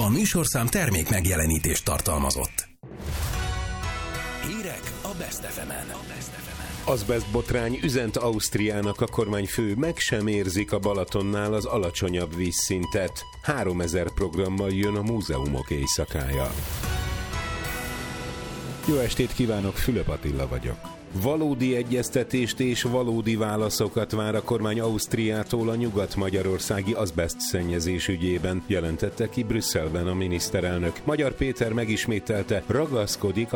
A műsorszám termék megjelenítést tartalmazott. Hírek a Best FM-en. Azbesztbotrány üzent Ausztriának, a kormányfő: meg sem érzik a Balatonnál az alacsonyabb vízszintet. 3000 programmal jön a múzeumok éjszakája. Jó estét kívánok, Fülöp Attila vagyok. Valódi egyeztetést és valódi válaszokat vár a kormány Ausztriától a nyugat-magyarországi azbesztszennyezés ügyében, jelentette ki Brüsszelben a miniszterelnök. Magyar Péter megismételte, ragaszkodik